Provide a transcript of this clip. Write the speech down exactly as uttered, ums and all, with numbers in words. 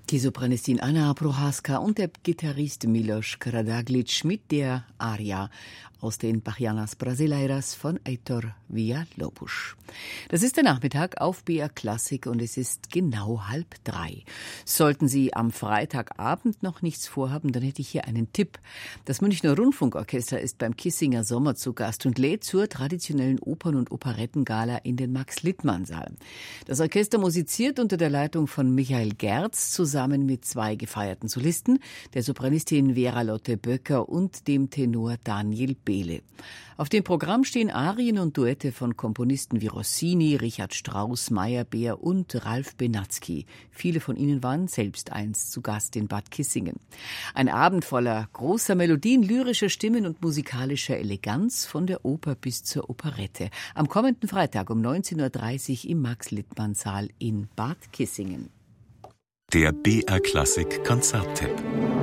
Die Sopranistin Anna Prohaska und der Gitarrist Milos Karadaglic mit der Aria aus den Bachianas Brasileiras von Heitor Villa-Lobos. Das ist der Nachmittag auf B R Klassik und es ist genau halb drei. Sollten Sie am Freitagabend noch nichts vorhaben, dann hätte ich hier einen Tipp. Das Münchner Rundfunkorchester ist beim Kissinger Sommer zu Gast und lädt zur traditionellen Opern- und Operettengala in den Max-Littmann-Saal. Das Orchester musiziert unter der Leitung von Michael Gerz zusammen mit zwei gefeierten Solisten, der Sopranistin Vera-Lotte Böcker und dem Tenor Daniel Behle. Auf dem Programm stehen Arien und Duette von Komponisten wie Rossini, Richard Strauss, Meyerbeer und Ralf Benatzky. Viele von ihnen waren selbst einst zu Gast in Bad Kissingen. Ein Abend voller großer Melodien, lyrischer Stimmen und musikalischer Eleganz von der Oper bis zur Operette. Am kommenden Freitag um neunzehn Uhr dreißig im Max-Littmann-Saal in Bad Kissingen. Der B R Klassik Konzerttipp.